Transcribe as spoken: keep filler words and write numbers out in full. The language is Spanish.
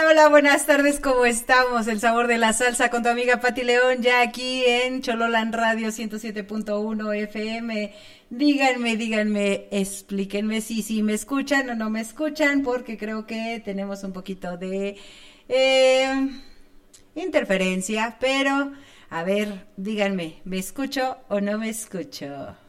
Hola, hola, buenas tardes, ¿cómo estamos? El sabor de la salsa con tu amiga Pati León, ya aquí en Chololan Radio ciento siete punto uno F M. Díganme, díganme, explíquenme si, si me escuchan o no me escuchan, porque creo que tenemos un poquito de eh, interferencia, pero a ver, díganme, ¿me escucho o no me escucho?